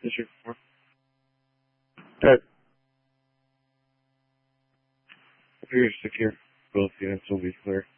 District 4. That appears secure. Both units will be clear.